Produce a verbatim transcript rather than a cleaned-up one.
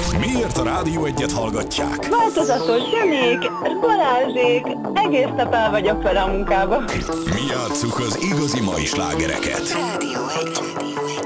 Miért a Rádió Egyet hallgatják? Változatos Janik, Balázsék, egész nap el vagyok vele a munkába. Mi játsszuk az igazi mai slágereket. Rádió egy.